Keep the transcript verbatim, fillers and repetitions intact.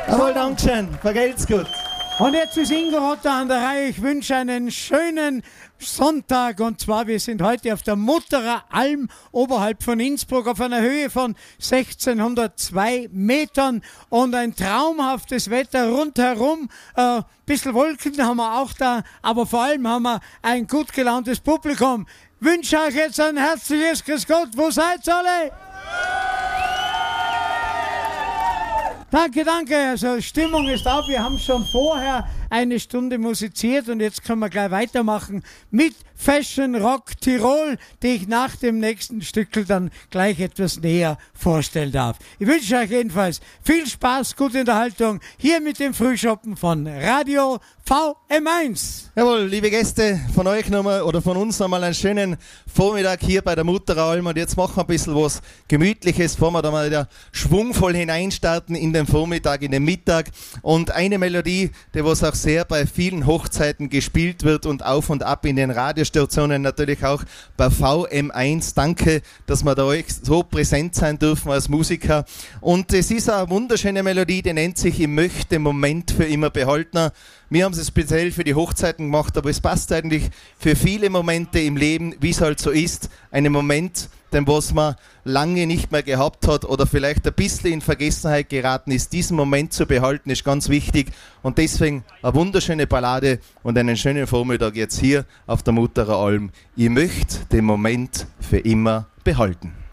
Jawohl, Dankeschön. Vergelt's gut. Und jetzt ist Ingo Rotter an der Reihe. Ich wünsche einen schönen Sonntag. Und zwar, wir sind heute auf der Mutterer Alm oberhalb von Innsbruck auf einer Höhe von sechzehnhundertzwei Metern. Und ein traumhaftes Wetter rundherum. Ein äh, bisschen Wolken haben wir auch da. Aber vor allem haben wir ein gut gelauntes Publikum. Ich wünsche euch jetzt ein herzliches Grüß Gott. Wo seid ihr alle? Danke, danke. Also Stimmung ist auf. Wir haben schon vorher eine Stunde musiziert und jetzt können wir gleich weitermachen mit Fashion Rock Tirol, die ich nach dem nächsten Stückel dann gleich etwas näher vorstellen darf. Ich wünsche euch jedenfalls viel Spaß, gute Unterhaltung hier mit dem Frühschoppen von Radio V M eins. Jawohl, liebe Gäste, von euch nochmal oder von uns nochmal einen schönen Vormittag hier bei der Mutterer Alm und jetzt machen wir ein bisschen was Gemütliches, bevor wir da mal wieder schwungvoll hineinstarten in den Vormittag, in den Mittag und eine Melodie, die was auch sehr bei vielen Hochzeiten gespielt wird und auf und ab in den Radiostationen, natürlich auch bei V M eins. Danke, dass wir da euch so präsent sein dürfen als Musiker. Und es ist eine wunderschöne Melodie, die nennt sich Ich möchte den Moment für immer behalten. Wir haben es speziell für die Hochzeiten gemacht, aber es passt eigentlich für viele Momente im Leben, wie es halt so ist. Einen Moment, den was man lange nicht mehr gehabt hat oder vielleicht ein bisschen in Vergessenheit geraten ist. Diesen Moment zu behalten ist ganz wichtig und deswegen eine wunderschöne Ballade und einen schönen Vormittag jetzt hier auf der Mutterer Alm. Ich möchte den Moment für immer behalten.